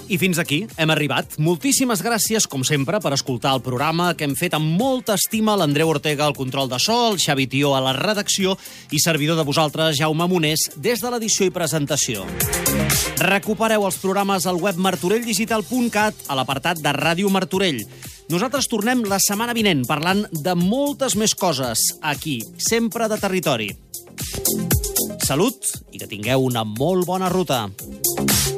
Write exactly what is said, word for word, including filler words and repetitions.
I fins aquí hem arribat. Moltíssimes gràcies, com sempre, per escoltar el programa que hem fet amb molta estima l'Andreu Ortega al control de so, el Xavi Tió a la redacció i servidor de vosaltres, Jaume Monés, des de l'edició i presentació. Recupereu els programes al web martorell digital punt cat a l'apartat de Ràdio Martorell. Nosaltres tornem la setmana vinent parlant de moltes més coses, aquí, sempre de territori. Salut i que tingueu una molt bona ruta.